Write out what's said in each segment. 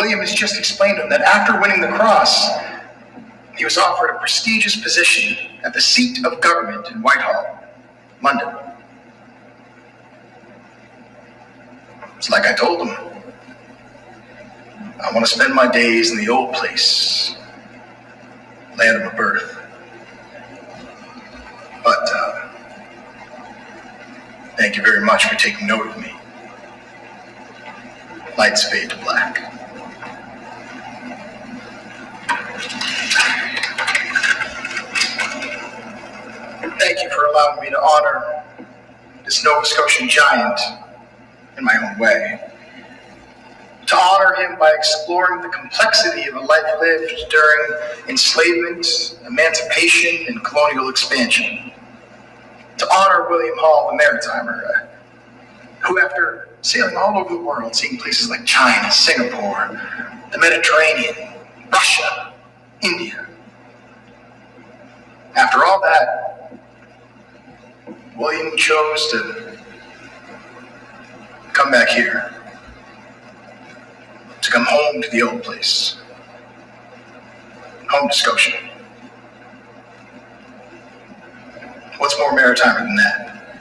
William has just explained to him that after winning the cross, he was offered a prestigious position at the seat of government in Whitehall, London. It's like I told him, I want to spend my days in the old place, land of my birth. But thank you very much for taking note of me. Lights fade to black. Thank you for allowing me to honor this Nova Scotian giant in my own way. To honor him by exploring the complexity of a life lived during enslavement, emancipation, and colonial expansion. To honor William Hall, the Maritimer, who after sailing all over the world, seeing places like China, Singapore, the Mediterranean, Russia, India. After all that, William chose to come back here, to come home to the old place, home to Scotia. What's more Maritimer than that?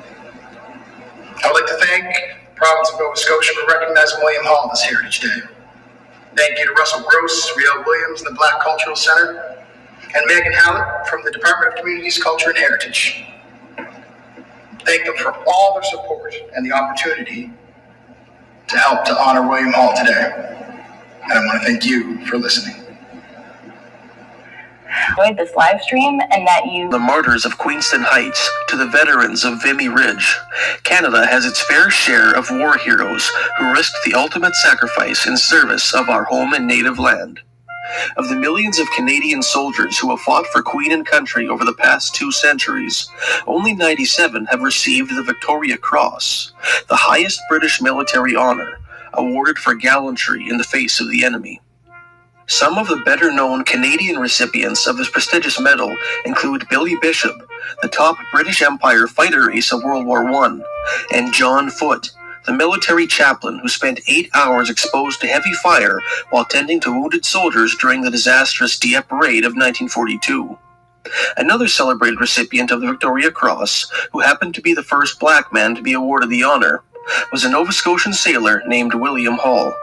I would like to thank the province of Nova Scotia for recognizing William Hall this Heritage Day. Thank you to Russell Gross, Riel Williams, and the Black Cultural Center, and Megan Hallett from the Department of Communities, Culture, and Heritage. Thank them for all their support and the opportunity to help to honor William Hall today. And I want to thank you for listening. Enjoyed this live stream and that you... The martyrs of Queenston Heights to the veterans of Vimy Ridge, Canada has its fair share of war heroes who risked the ultimate sacrifice in service of our home and native land. Of the millions of Canadian soldiers who have fought for Queen and country over the past 2 centuries, only 97 have received the Victoria Cross, the highest British military honor, awarded for gallantry in the face of the enemy. Some of the better-known Canadian recipients of this prestigious medal include Billy Bishop, the top British Empire fighter ace of World War I, and John Foote, the military chaplain who spent 8 hours exposed to heavy fire while tending to wounded soldiers during the disastrous Dieppe Raid of 1942. Another celebrated recipient of the Victoria Cross, who happened to be the first black man to be awarded the honor, was a Nova Scotian sailor named William Hall.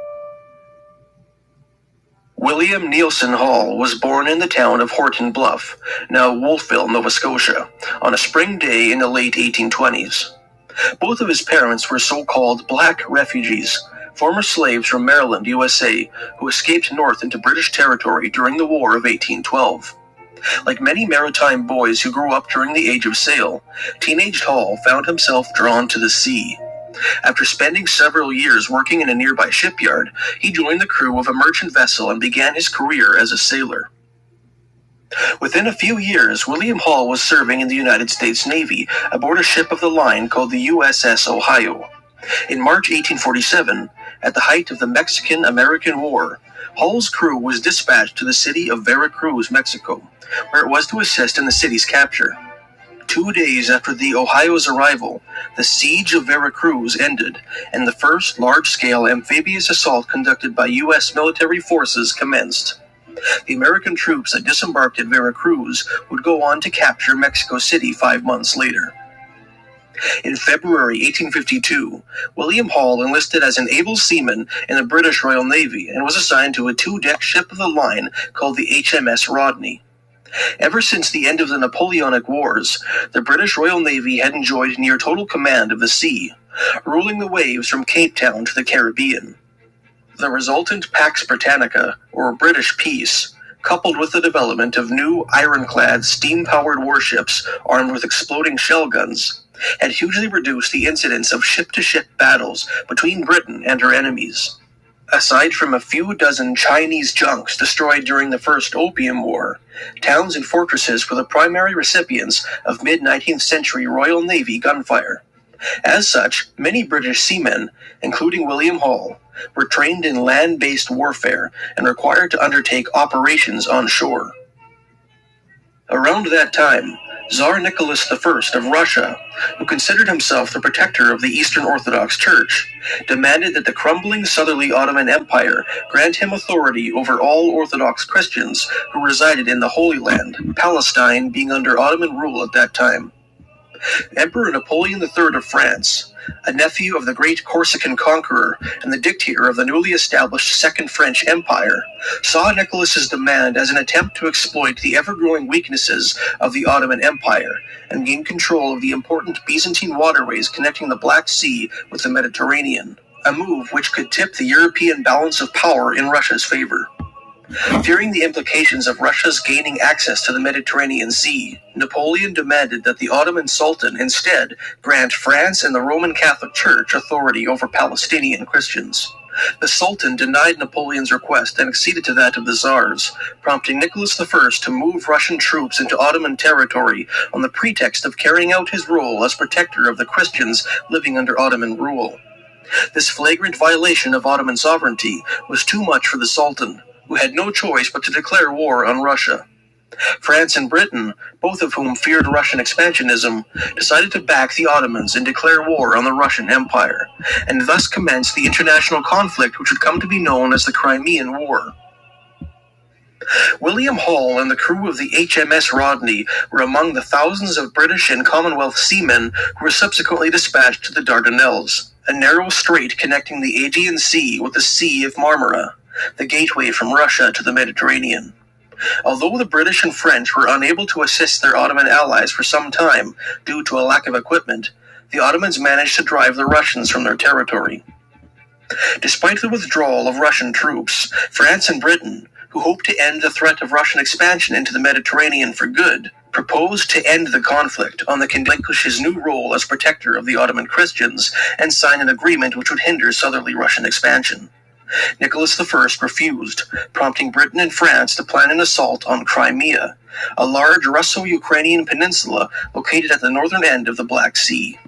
William Neilson Hall was born in the town of Horton Bluff, now Wolfville, Nova Scotia, on a spring day in the late 1820s. Both of his parents were so-called black refugees, former slaves from Maryland, USA, who escaped north into British territory during the War of 1812. Like many maritime boys who grew up during the Age of Sail, teenage Hall found himself drawn to the sea. After spending several years working in a nearby shipyard, he joined the crew of a merchant vessel and began his career as a sailor. Within a few years, William Hall was serving in the United States Navy aboard a ship of the line called the USS Ohio. In March 1847, at the height of the Mexican-American War, Hall's crew was dispatched to the city of Veracruz, Mexico, where it was to assist in the city's capture. 2 days after the Ohio's arrival, the siege of Veracruz ended, and the first large-scale amphibious assault conducted by U.S. military forces commenced. The American troops that disembarked at Veracruz would go on to capture Mexico City 5 months later. In February 1852, William Hall enlisted as an able seaman in the British Royal Navy and was assigned to a 2-deck ship of the line called the HMS Rodney. Ever since the end of the Napoleonic Wars, the British Royal Navy had enjoyed near total command of the sea, ruling the waves from Cape Town to the Caribbean. The resultant Pax Britannica, or British peace, coupled with the development of new ironclad steam-powered warships armed with exploding shell guns, had hugely reduced the incidence of ship-to-ship battles between Britain and her enemies. Aside from a few dozen Chinese junks destroyed during the First Opium War, towns and fortresses were the primary recipients of mid-19th century Royal Navy gunfire. As such, many British seamen, including William Hall, were trained in land-based warfare and required to undertake operations on shore. Around that time, Tsar Nicholas I of Russia, who considered himself the protector of the Eastern Orthodox Church, demanded that the crumbling southerly Ottoman Empire grant him authority over all Orthodox Christians who resided in the Holy Land, Palestine being under Ottoman rule at that time. Emperor Napoleon III of France, a nephew of the great Corsican conqueror and the dictator of the newly established Second French Empire, saw Nicholas's demand as an attempt to exploit the ever-growing weaknesses of the Ottoman Empire and gain control of the important Byzantine waterways connecting the Black Sea with the Mediterranean, a move which could tip the European balance of power in Russia's favor. Fearing the implications of Russia's gaining access to the Mediterranean Sea, Napoleon demanded that the Ottoman Sultan instead grant France and the Roman Catholic Church authority over Palestinian Christians. The Sultan denied Napoleon's request and acceded to that of the Tsars, prompting Nicholas I to move Russian troops into Ottoman territory on the pretext of carrying out his role as protector of the Christians living under Ottoman rule. This flagrant violation of Ottoman sovereignty was too much for the Sultan, who had no choice but to declare war on Russia. France and Britain, both of whom feared Russian expansionism, decided to back the Ottomans and declare war on the Russian Empire, and thus commenced the international conflict which would come to be known as the Crimean War. William Hall and the crew of the HMS Rodney were among the thousands of British and Commonwealth seamen who were subsequently dispatched to the Dardanelles, a narrow strait connecting the Aegean Sea with the Sea of Marmara, the gateway from Russia to the Mediterranean. Although the British and French were unable to assist their Ottoman allies for some time due to a lack of equipment, the Ottomans managed to drive the Russians from their territory. Despite the withdrawal of Russian troops, France and Britain, who hoped to end the threat of Russian expansion into the Mediterranean for good, proposed to end the conflict on the condition to relinquish his new role as protector of the Ottoman Christians and sign an agreement which would hinder southerly Russian expansion. Nicholas I refused, prompting Britain and France to plan an assault on Crimea, a large Russo-Ukrainian peninsula located at the northern end of the Black Sea.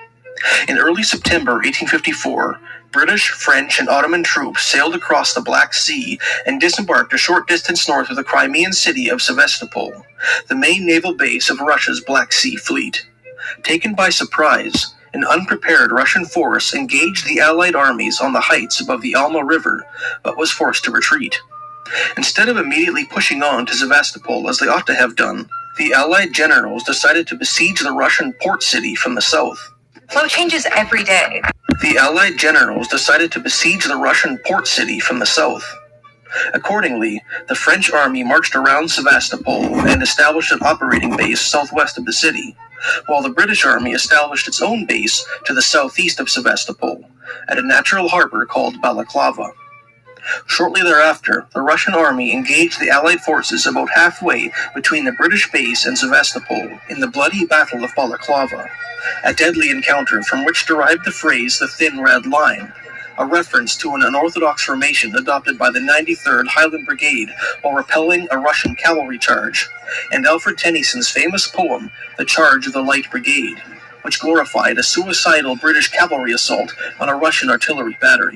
In early September 1854, British, French, and Ottoman troops sailed across the Black Sea and disembarked a short distance north of the Crimean city of Sevastopol, the main naval base of Russia's Black Sea Fleet. Taken by surprise, an unprepared Russian force engaged the Allied armies on the heights above the Alma River, but was forced to retreat. Instead of immediately pushing on to Sevastopol as they ought to have done, the Allied generals decided to besiege the Russian port city from the south. Flow changes every day. The Allied generals decided to besiege the Russian port city from the south. Accordingly, the French army marched around Sevastopol and established an operating base southwest of the city, while the British army established its own base to the southeast of Sevastopol, at a natural harbor called Balaclava. Shortly thereafter, the Russian army engaged the Allied forces about halfway between the British base and Sevastopol in the bloody Battle of Balaclava, a deadly encounter from which derived the phrase "the thin red line," a reference to an unorthodox formation adopted by the 93rd Highland Brigade while repelling a Russian cavalry charge, and Alfred Tennyson's famous poem, The Charge of the Light Brigade, which glorified a suicidal British cavalry assault on a Russian artillery battery.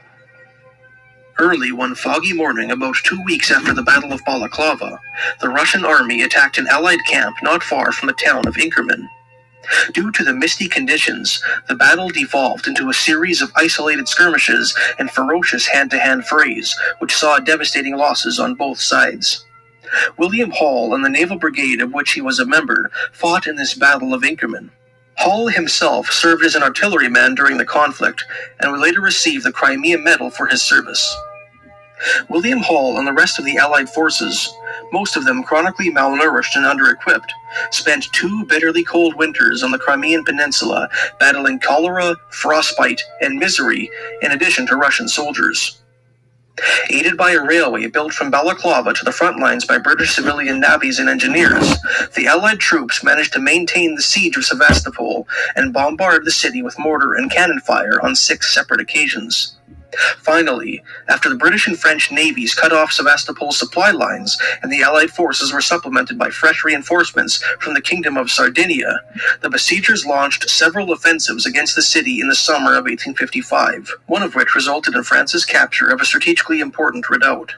Early one foggy morning, about 2 weeks after the Battle of Balaclava, the Russian army attacked an Allied camp not far from the town of Inkerman. Due to the misty conditions, the battle devolved into a series of isolated skirmishes and ferocious hand-to-hand frays, which saw devastating losses on both sides. William Hall and the naval brigade of which he was a member fought in this Battle of Inkerman. Hall himself served as an artilleryman during the conflict and would later receive the Crimea Medal for his service. William Hall and the rest of the Allied forces, most of them chronically malnourished and under-equipped, spent 2 bitterly cold winters on the Crimean Peninsula battling cholera, frostbite, and misery in addition to Russian soldiers. Aided by a railway built from Balaclava to the front lines by British civilian navvies and engineers, the Allied troops managed to maintain the siege of Sevastopol and bombard the city with mortar and cannon fire on 6 separate occasions. Finally, after the British and French navies cut off Sevastopol's supply lines and the Allied forces were supplemented by fresh reinforcements from the Kingdom of Sardinia, the besiegers launched several offensives against the city in the summer of 1855, one of which resulted in France's capture of a strategically important redoubt.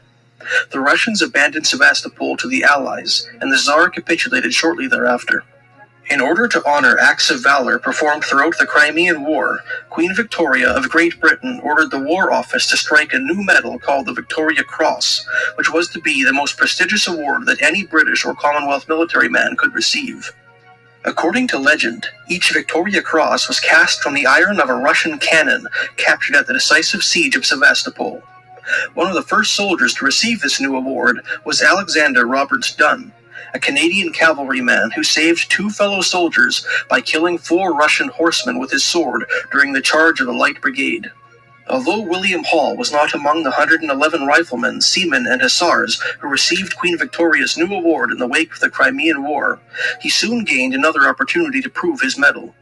The Russians abandoned Sevastopol to the Allies, and the Tsar capitulated shortly thereafter. In order to honor acts of valor performed throughout the Crimean War, Queen Victoria of Great Britain ordered the War Office to strike a new medal called the Victoria Cross, which was to be the most prestigious award that any British or Commonwealth military man could receive. According to legend, each Victoria Cross was cast from the iron of a Russian cannon captured at the decisive siege of Sevastopol. One of the first soldiers to receive this new award was Alexander Roberts Dunn, a Canadian cavalryman who saved 2 fellow soldiers by killing 4 Russian horsemen with his sword during the charge of the Light Brigade. Although William Hall was not among the 111 riflemen, seamen, and hussars who received Queen Victoria's new award in the wake of the Crimean War, he soon gained another opportunity to prove his mettle.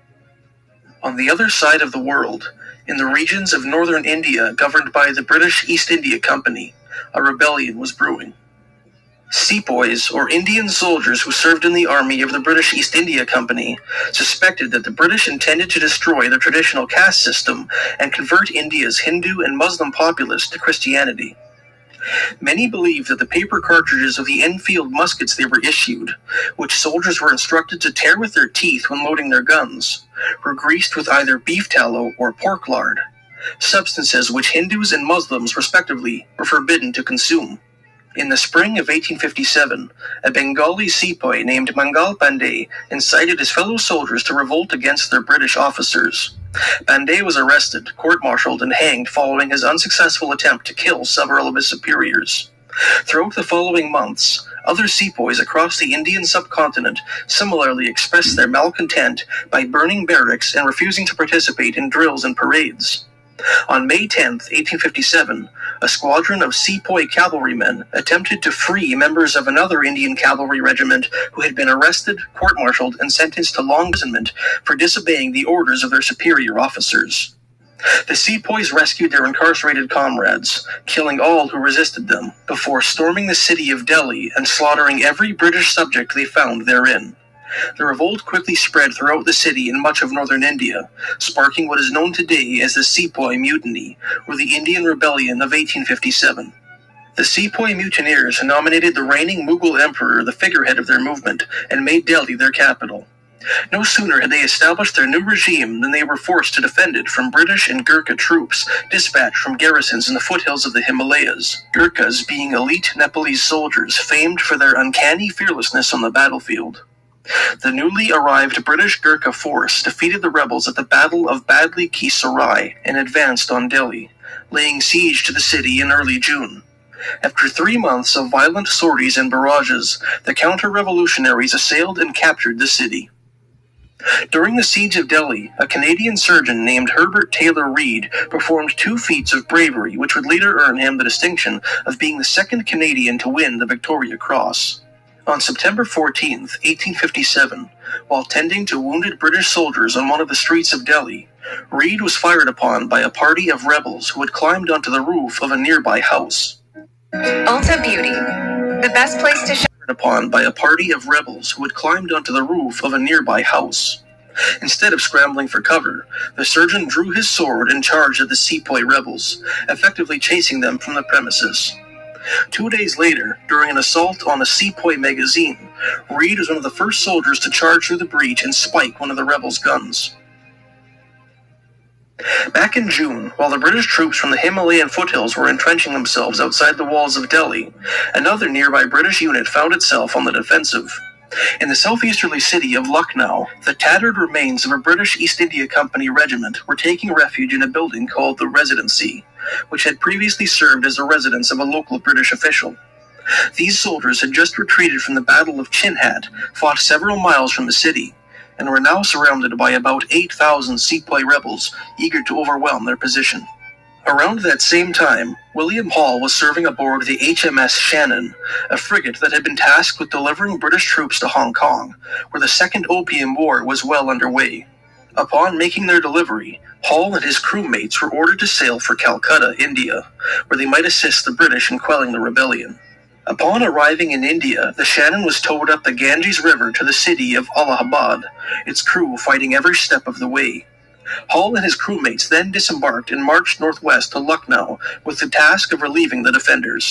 On the other side of the world, in the regions of northern India governed by the British East India Company, a rebellion was brewing. Sepoys, or Indian soldiers who served in the army of the British East India Company, suspected that the British intended to destroy their traditional caste system and convert India's Hindu and Muslim populace to Christianity. Many believed that the paper cartridges of the Enfield muskets they were issued, which soldiers were instructed to tear with their teeth when loading their guns, were greased with either beef tallow or pork lard, substances which Hindus and Muslims, respectively, were forbidden to consume. In the spring of 1857, a Bengali sepoy named Mangal Pandey incited his fellow soldiers to revolt against their British officers. Pandey was arrested, court-martialed, and hanged following his unsuccessful attempt to kill several of his superiors. Throughout the following months, other sepoys across the Indian subcontinent similarly expressed their malcontent by burning barracks and refusing to participate in drills and parades. On May 10, 1857, a squadron of sepoy cavalrymen attempted to free members of another Indian cavalry regiment who had been arrested, court-martialed, and sentenced to long imprisonment for disobeying the orders of their superior officers. The sepoys rescued their incarcerated comrades, killing all who resisted them, before storming the city of Delhi and slaughtering every British subject they found therein. The revolt quickly spread throughout the city and much of northern India, sparking what is known today as the Sepoy Mutiny, or the Indian Rebellion of 1857. The Sepoy mutineers nominated the reigning Mughal emperor the figurehead of their movement and made Delhi their capital. No sooner had they established their new regime than they were forced to defend it from British and Gurkha troops dispatched from garrisons in the foothills of the Himalayas, Gurkhas being elite Nepalese soldiers famed for their uncanny fearlessness on the battlefield. The newly arrived British Gurkha force defeated the rebels at the Battle of Badli Ki Sarai and advanced on Delhi, laying siege to the city in early June. After 3 months of violent sorties and barrages, the counter-revolutionaries assailed and captured the city. During the siege of Delhi, a Canadian surgeon named Herbert Taylor Reid performed 2 feats of bravery which would later earn him the distinction of being the second Canadian to win the Victoria Cross. On September 14, 1857, while tending to wounded British soldiers on one of the streets of Delhi, Reid was fired upon by a party of rebels who had climbed onto the roof of a nearby house. Ulta Beauty, the best place to shop. Upon by a party of rebels who had climbed onto the roof of a nearby house. Instead of scrambling for cover, the surgeon drew his sword and charged at the sepoy rebels, effectively chasing them from the premises. 2 days later, during an assault on a sepoy magazine, Reid was one of the first soldiers to charge through the breach and spike one of the rebels' guns. Back in June, while the British troops from the Himalayan foothills were entrenching themselves outside the walls of Delhi, another nearby British unit found itself on the defensive. In the southeasterly city of Lucknow, the tattered remains of a British East India Company regiment were taking refuge in a building called the Residency, which had previously served as the residence of a local British official. These soldiers had just retreated from the Battle of Chinhat, fought several miles from the city, and were now surrounded by about 8,000 sepoy rebels eager to overwhelm their position. Around that same time, William Hall was serving aboard the HMS Shannon, a frigate that had been tasked with delivering British troops to Hong Kong, where the Second Opium War was well underway. Upon making their delivery, Hall and his crewmates were ordered to sail for Calcutta, India, where they might assist the British in quelling the rebellion. Upon arriving in India, the Shannon was towed up the Ganges River to the city of Allahabad, its crew fighting every step of the way. Hall and his crewmates then disembarked and marched northwest to Lucknow with the task of relieving the defenders.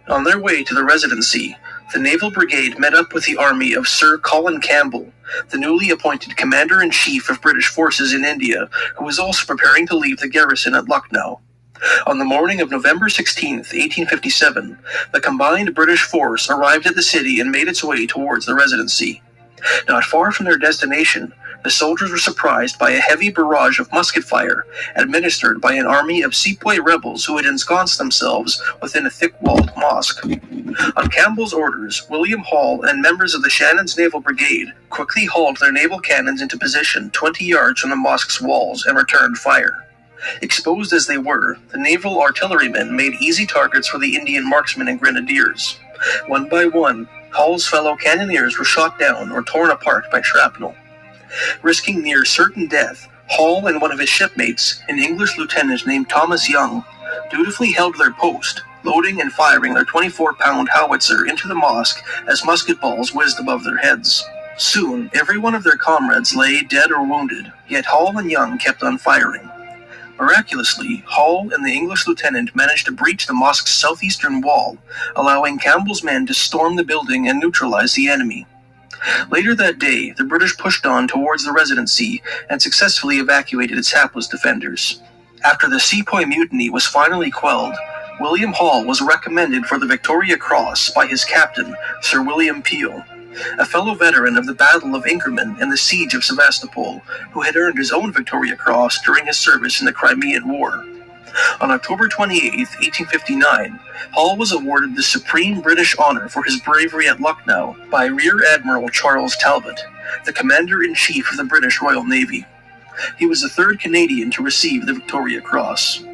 On their way to the Residency, the Naval Brigade met up with the army of Sir Colin Campbell, the newly appointed Commander-in-Chief of British forces in India, who was also preparing to leave the garrison at Lucknow. On the morning of November 16, 1857, the combined British force arrived at the city and made its way towards the Residency. Not far from their destination, the soldiers were surprised by a heavy barrage of musket fire administered by an army of sepoy rebels who had ensconced themselves within a thick-walled mosque. On Campbell's orders, William Hall and members of the Shannon's Naval Brigade quickly hauled their naval cannons into position 20 yards from the mosque's walls and returned fire. Exposed as they were, the naval artillerymen made easy targets for the Indian marksmen and grenadiers. One by one, Hall's fellow cannoneers were shot down or torn apart by shrapnel. Risking near certain death, Hall and one of his shipmates, an English lieutenant named Thomas Young, dutifully held their post, loading and firing their 24-pound howitzer into the mosque as musket balls whizzed above their heads. Soon, every one of their comrades lay dead or wounded, yet Hall and Young kept on firing. Miraculously, Hall and the English lieutenant managed to breach the mosque's southeastern wall, allowing Campbell's men to storm the building and neutralize the enemy. Later that day, the British pushed on towards the Residency and successfully evacuated its hapless defenders. After the Sepoy Mutiny was finally quelled, William Hall was recommended for the Victoria Cross by his captain, Sir William Peel, a fellow veteran of the Battle of Inkerman and the Siege of Sevastopol, who had earned his own Victoria Cross during his service in the Crimean War. On October 28, 1859, Hall was awarded the Supreme British Honour for his bravery at Lucknow by Rear Admiral Charles Talbot, the Commander-in-Chief of the British Royal Navy. He was the third Canadian to receive the Victoria Cross.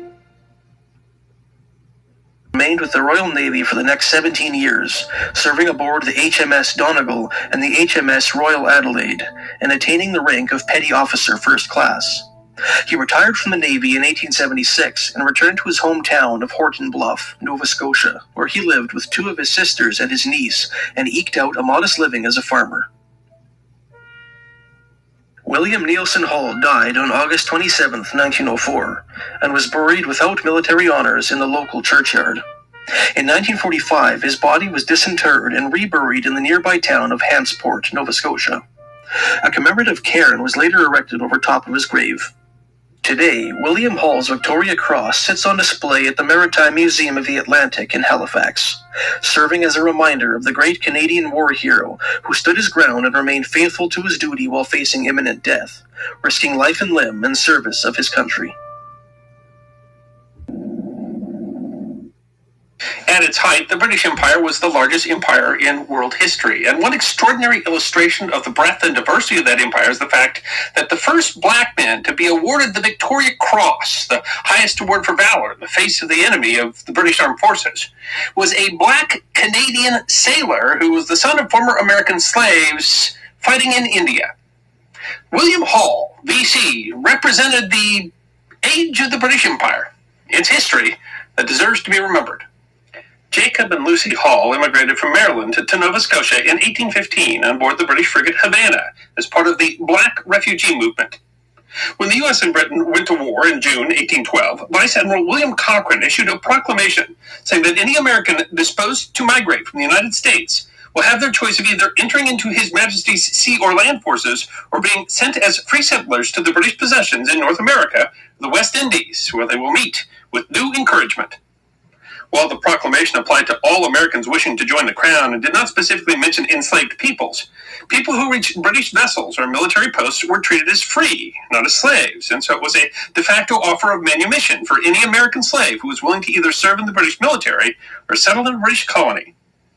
Remained with the Royal Navy for the next 17 years, serving aboard the HMS Donegal and the HMS Royal Adelaide, and attaining the rank of Petty Officer First Class. He retired from the Navy in 1876 and returned to his hometown of Horton Bluff, Nova Scotia, where he lived with two of his sisters and his niece and eked out a modest living as a farmer. William Neilson Hall died on August 27, 1904, and was buried without military honors in the local churchyard. In 1945, his body was disinterred and reburied in the nearby town of Hantsport, Nova Scotia. A commemorative cairn was later erected over top of his grave. Today, William Hall's Victoria Cross sits on display at the Maritime Museum of the Atlantic in Halifax, serving as a reminder of the great Canadian war hero who stood his ground and remained faithful to his duty while facing imminent death, risking life and limb in service of his country. At its height, the British Empire was the largest empire in world history, and one extraordinary illustration of the breadth and diversity of that empire is the fact that the first black man to be awarded the Victoria Cross, the highest award for valor in the face of the enemy of the British Armed Forces, was a black Canadian sailor who was the son of former American slaves fighting in India. William Hall, VC, represented the age of the British Empire, its history that deserves to be remembered. Jacob and Lucy Hall immigrated from Maryland to Nova Scotia in 1815 on board the British frigate Havana as part of the Black Refugee Movement. When the U.S. and Britain went to war in June 1812, Vice Admiral William Cochrane issued a proclamation saying that any American disposed to migrate from the United States will have their choice of either entering into His Majesty's sea or land forces or being sent as free settlers to the British possessions in North America, the West Indies, where they will meet with due encouragement. While the proclamation applied to all Americans wishing to join the Crown and did not specifically mention enslaved peoples, people who reached British vessels or military posts were treated as free, not as slaves, and so it was a de facto offer of manumission for any American slave who was willing to either serve in the British military or settle in a British colony.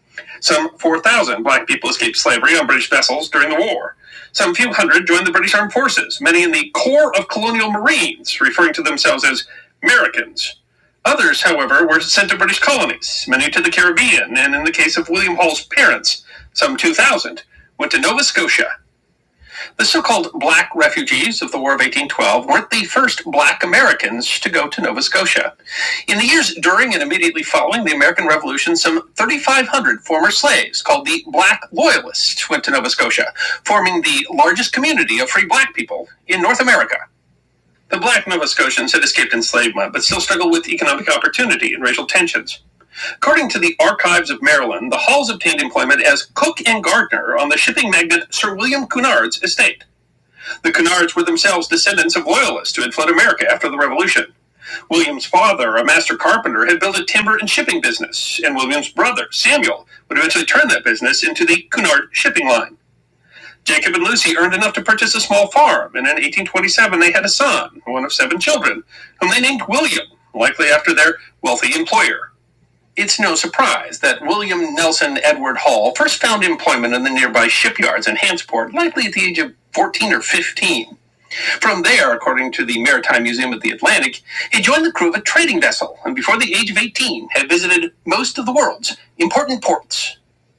Some 4,000 black people escaped slavery on British vessels during the war. Some few hundred joined the British Armed Forces, many in the Corps of Colonial Marines, referring to themselves as Americans. Others, however, were sent to British colonies, many to the Caribbean, and in the case of William Hall's parents, some 2,000, went to Nova Scotia. The so-called black refugees of the War of 1812 weren't the first black Americans to go to Nova Scotia. In the years during and immediately following the American Revolution, some 3,500 former slaves, called the Black Loyalists, went to Nova Scotia, forming the largest community of free black people in North America. The black Nova Scotians had escaped enslavement, but still struggled with economic opportunity and racial tensions. According to the Archives of Maryland, the Halls obtained employment as cook and gardener on the shipping magnate Sir William Cunard's estate. The Cunards were themselves descendants of loyalists who had fled America after the Revolution. William's father, a master carpenter, had built a timber and shipping business, and William's brother, Samuel, would eventually turn that business into the Cunard shipping line. Jacob and Lucy earned enough to purchase a small farm, and in 1827 they had a son, one of 7 children, whom they named William, likely after their wealthy employer. It's no surprise that William Nelson Edward Hall first found employment in the nearby shipyards in Hantsport, likely at the age of 14 or 15. From there, according to the Maritime Museum of the Atlantic, he joined the crew of a trading vessel, and before the age of 18 had visited most of the world's important ports.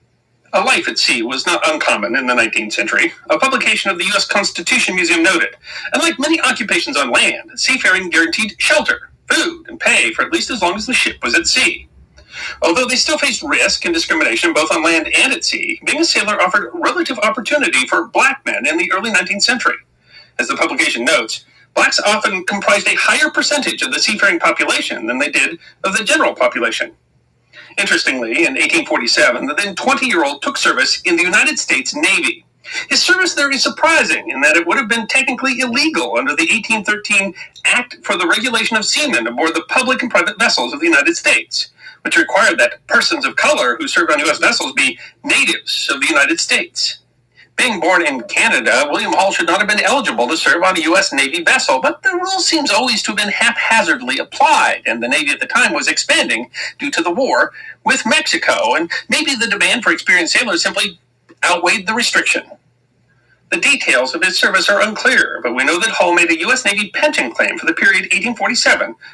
A life at sea was not uncommon in the 19th century. A publication of the U.S. Constitution Museum noted, unlike many occupations on land, seafaring guaranteed shelter, food, and pay for at least as long as the ship was at sea. Although they still faced risk and discrimination both on land and at sea, being a sailor offered relative opportunity for black men in the early 19th century. As the publication notes, blacks often comprised a higher percentage of the seafaring population than they did of the general population. Interestingly, in 1847, the then 20-year-old took service in the United States Navy. His service there is surprising in that it would have been technically illegal under the 1813 Act for the Regulation of Seamen aboard the public and private vessels of the United States, which required that persons of color who served on U.S. vessels be natives of the United States. Being born in Canada, William Hall should not have been eligible to serve on a U.S. Navy vessel, but the rule seems always to have been haphazardly applied, and the Navy at the time was expanding due to the war with Mexico, and maybe the demand for experienced sailors simply outweighed the restriction. The details of his service are unclear, but we know that Hall made a U.S. Navy pension claim for the period 1847 to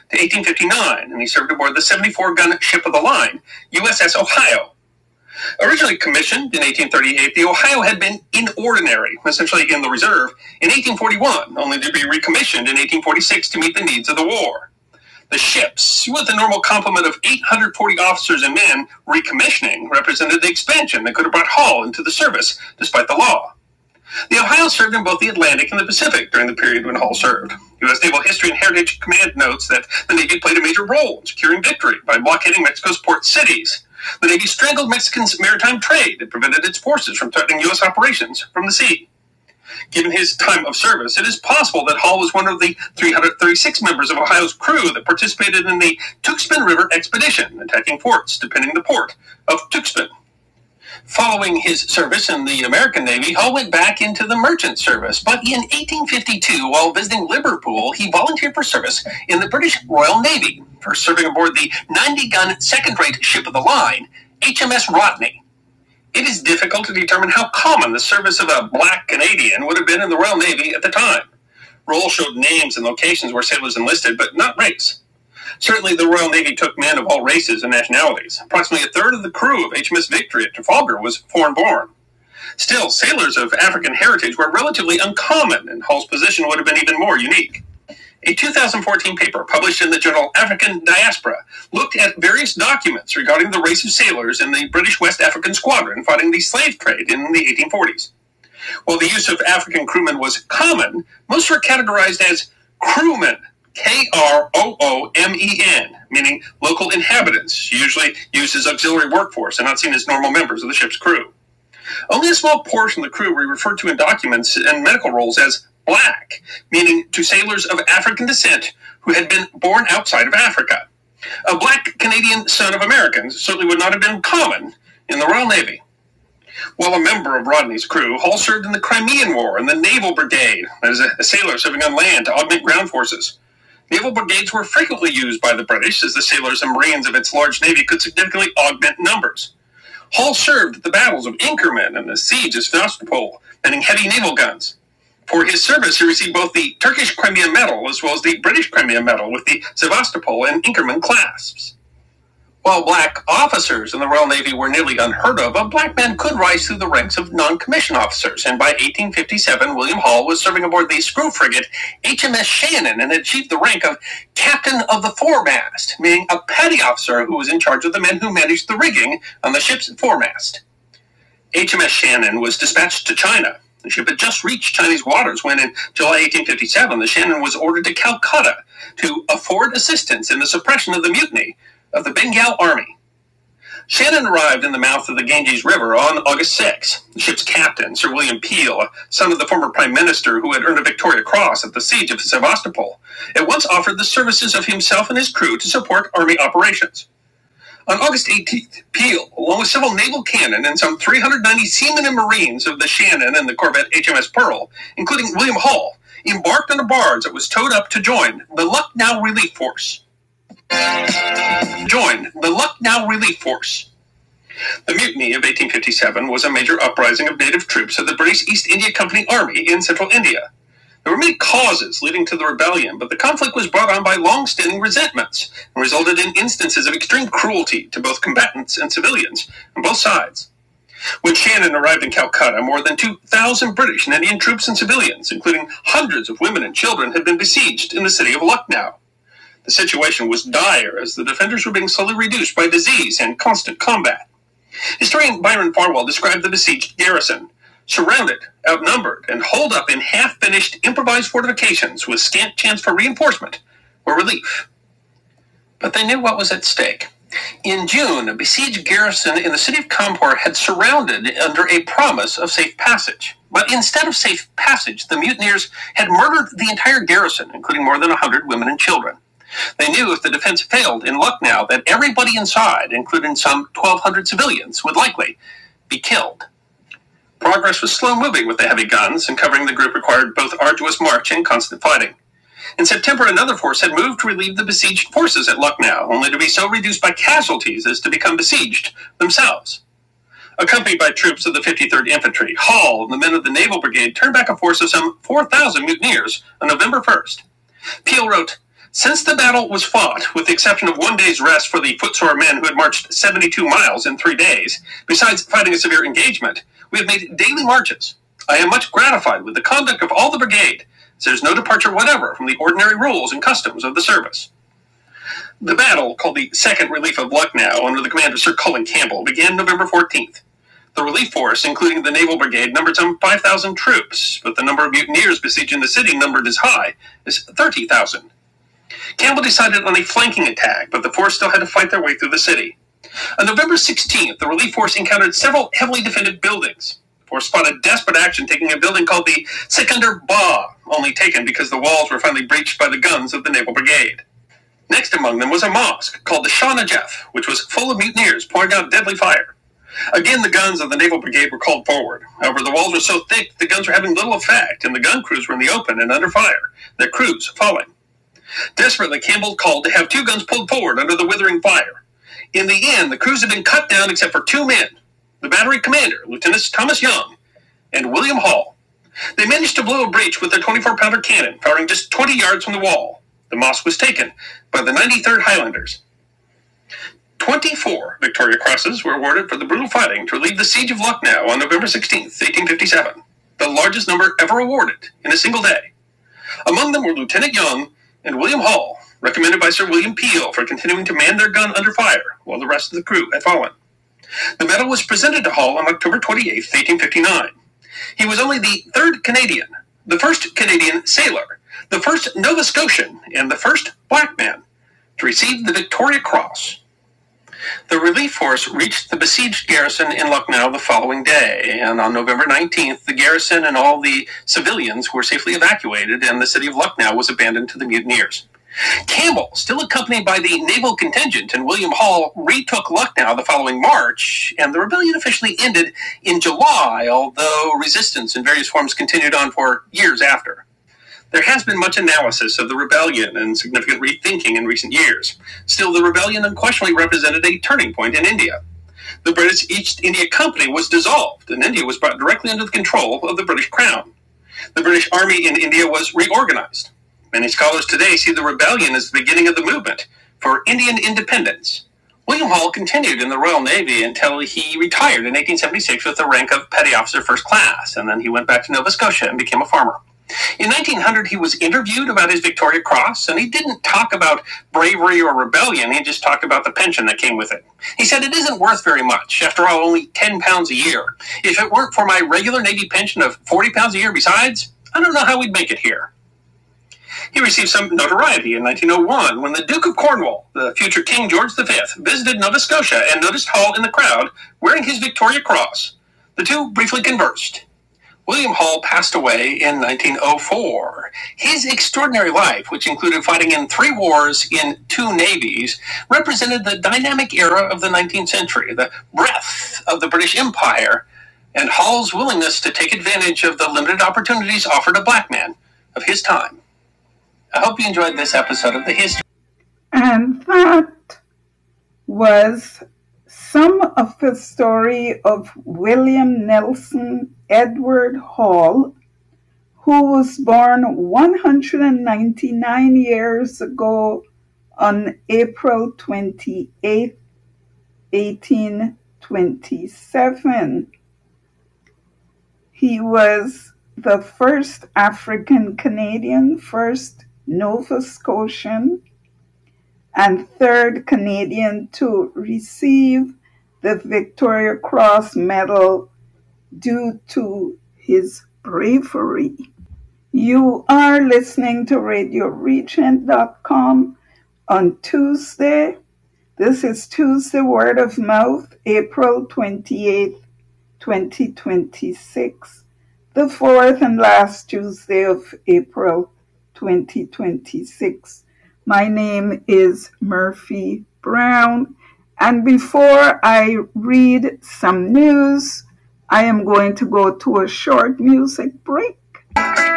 1859, and he served aboard the 74-gun ship of the line, USS Ohio. Originally commissioned in 1838, the Ohio had been in ordinary, essentially in the reserve, in 1841, only to be recommissioned in 1846 to meet the needs of the war. The ships, with a normal complement of 840 officers and men, recommissioning represented the expansion that could have brought Hall into the service, despite the law. The Ohio served in both the Atlantic and the Pacific during the period when Hall served. U.S. Naval History and Heritage Command notes that the Navy played a major role in securing victory by blockading Mexico's port cities. The Navy strangled Mexican maritime trade and prevented its forces from threatening U.S. operations from the sea. Given his time of service, it is possible that Hall was one of the 336 members of Ohio's crew that participated in the Tuxpan River expedition, attacking forts depending the port of Tuxpan. Following his service in the American Navy, Hall went back into the merchant service, but in 1852, while visiting Liverpool, he volunteered for service in the British Royal Navy, first serving aboard the 90-gun second-rate ship of the line, HMS Rodney. It is difficult to determine how common the service of a black Canadian would have been in the Royal Navy at the time. Rolls showed names and locations where sailors enlisted, but not race. Certainly, the Royal Navy took men of all races and nationalities. Approximately a third of the crew of HMS Victory at Trafalgar was foreign-born. Still, sailors of African heritage were relatively uncommon, and Hall's position would have been even more unique. A 2014 paper published in the journal African Diaspora looked at various documents regarding the race of sailors in the British West African Squadron fighting the slave trade in the 1840s. While the use of African crewmen was common, most were categorized as crewmen, Kroomen, meaning local inhabitants, usually used as auxiliary workforce and not seen as normal members of the ship's crew. Only a small portion of the crew were referred to in documents and medical rolls as black, meaning to sailors of African descent who had been born outside of Africa. A black Canadian son of Americans certainly would not have been common in the Royal Navy. While a member of Rodney's crew, Hall served in the Crimean War in the Naval Brigade, as a sailor serving on land to augment ground forces. Naval brigades were frequently used by the British, as the sailors and Marines of its large navy could significantly augment numbers. Hall served at the battles of Inkerman and the siege of Sevastopol, manning heavy naval guns. For his service, he received both the Turkish Crimea Medal as well as the British Crimea Medal with the Sevastopol and Inkerman clasps. While black officers in the Royal Navy were nearly unheard of, a black man could rise through the ranks of non-commissioned officers, and by 1857, William Hall was serving aboard the screw frigate HMS Shannon and had achieved the rank of Captain of the Foremast, meaning a petty officer who was in charge of the men who managed the rigging on the ship's foremast. HMS Shannon was dispatched to China. The ship had just reached Chinese waters when, in July 1857, the Shannon was ordered to Calcutta to afford assistance in the suppression of the mutiny of the Bengal Army. Shannon arrived in the mouth of the Ganges River on August 6. The ship's captain, Sir William Peel, son of the former Prime Minister who had earned a Victoria Cross at the siege of Sevastopol, at once offered the services of himself and his crew to support Army operations. On August 18th, Peel, along with several naval cannon and some 390 seamen and marines of the Shannon and the corvette HMS Pearl, including William Hall, embarked on a barge that was towed up to join the Lucknow Relief Force. The Mutiny of 1857 was a major uprising of native troops of the British East India Company Army in central India. There were many causes leading to the rebellion, but the conflict was brought on by long-standing resentments and resulted in instances of extreme cruelty to both combatants and civilians on both sides. When Shannon arrived in Calcutta, more than 2,000 British and Indian troops and civilians, including hundreds of women and children, had been besieged in the city of Lucknow. The situation was dire as the defenders were being slowly reduced by disease and constant combat. Historian Byron Farwell described the besieged garrison, surrounded, outnumbered, and holed up in half-finished improvised fortifications with scant chance for reinforcement or relief. But they knew what was at stake. In June, a besieged garrison in the city of Kanpur had surrounded under a promise of safe passage. But instead of safe passage, the mutineers had murdered the entire garrison, including more than 100 women and children. They knew if the defense failed in Lucknow that everybody inside, including some 1,200 civilians, would likely be killed. Progress was slow-moving with the heavy guns, and covering the group required both arduous march and constant fighting. In September, another force had moved to relieve the besieged forces at Lucknow, only to be so reduced by casualties as to become besieged themselves. Accompanied by troops of the 53rd Infantry, Hall and the men of the Naval Brigade turned back a force of some 4,000 mutineers on November 1st. Peel wrote, "Since the battle was fought, with the exception of 1 day's rest for the footsore men who had marched 72 miles in 3 days, besides fighting a severe engagement, we have made daily marches. I am much gratified with the conduct of all the brigade, as there is no departure whatever from the ordinary rules and customs of the service." The battle, called the Second Relief of Lucknow, under the command of Sir Colin Campbell, began November 14th. The relief force, including the Naval Brigade, numbered some 5,000 troops, but the number of mutineers besieging the city numbered as high as 30,000. Campbell decided on a flanking attack, but the force still had to fight their way through the city. On November 16th, the relief force encountered several heavily defended buildings. The force spotted desperate action taking a building called the Sikandar Ba, only taken because the walls were finally breached by the guns of the Naval Brigade. Next among them was a mosque called the Shah Najaf, which was full of mutineers pouring out deadly fire. Again, the guns of the Naval Brigade were called forward. However, the walls were so thick the guns were having little effect, and the gun crews were in the open and under fire, their crews falling. Desperately, Campbell called to have 2 guns pulled forward under the withering fire. In the end, the crews had been cut down except for 2 men, the battery commander, Lieutenant Thomas Young, and William Hall. They managed to blow a breach with their 24-pounder cannon, firing just 20 yards from the wall. The mosque was taken by the 93rd Highlanders. 24 Victoria Crosses were awarded for the brutal fighting to relieve the siege of Lucknow on November 16, 1857, the largest number ever awarded in a single day. Among them were Lieutenant Young and William Hall, recommended by Sir William Peel for continuing to man their gun under fire while the rest of the crew had fallen. The medal was presented to Hall on October 28, 1859. He was only the 3rd Canadian, the 1st Canadian sailor, the 1st Nova Scotian, and the 1st black man to receive the Victoria Cross. The relief force reached the besieged garrison in Lucknow the following day, and on November 19th, the garrison and all the civilians were safely evacuated, and the city of Lucknow was abandoned to the mutineers. Campbell, still accompanied by the naval contingent, and William Hall retook Lucknow the following March, and the rebellion officially ended in July, although resistance in various forms continued on for years after. There has been much analysis of the rebellion and significant rethinking in recent years. Still, the rebellion unquestionably represented a turning point in India. The British East India Company was dissolved, and India was brought directly under the control of the British Crown. The British Army in India was reorganized. Many scholars today see the rebellion as the beginning of the movement for Indian independence. William Hall continued in the Royal Navy until he retired in 1876 with the rank of Petty Officer First Class, and then he went back to Nova Scotia and became a farmer. In 1900, he was interviewed about his Victoria Cross, and he didn't talk about bravery or rebellion. He just talked about the pension that came with it. He said, "It isn't worth very much. After all, only £10 a year. If it weren't for my regular Navy pension of £40 a year besides, I don't know how we'd make it here." He received some notoriety in 1901 when the Duke of Cornwall, the future King George V, visited Nova Scotia and noticed Hall in the crowd wearing his Victoria Cross. The two briefly conversed. William Hall passed away in 1904. His extraordinary life, which included fighting in 3 wars in 2 navies, represented the dynamic era of the 19th century, the breadth of the British Empire, and Hall's willingness to take advantage of the limited opportunities offered a black man of his time. I hope you enjoyed this episode of The History. And that was some of the story of William Nelson Edward Hall, who was born 199 years ago on April 28, 1827. He was the first African Canadian, first Nova Scotian, and third Canadian to receive the Victoria Cross Medal due to his bravery. You are listening to RadioRegent.com on Tuesday. This is Tuesday Word of Mouth, April 28, 2026, the 4th and last Tuesday of April 2026. My name is Murphy Brown, and before I read some news, I am going to go to a short music break.